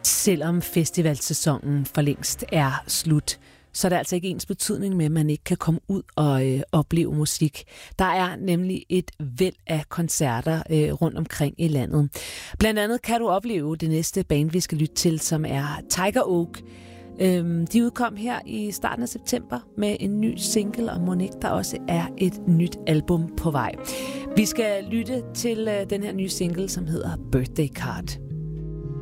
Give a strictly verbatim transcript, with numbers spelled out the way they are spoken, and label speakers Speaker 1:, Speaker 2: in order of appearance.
Speaker 1: Selvom festivalsæsonen for længst er slut, så er det altså ikke ens betydning med, at man ikke kan komme ud og øh, opleve musik. Der er nemlig et væld af koncerter øh, rundt omkring i landet. Blandt andet kan du opleve det næste band, vi skal lytte til, som er Tiger Oak. Øhm, de udkom her i starten af september med en ny single, og mon ikke der også er et nyt album på vej. Vi skal lytte til øh, den her nye single, som hedder Birthday Card.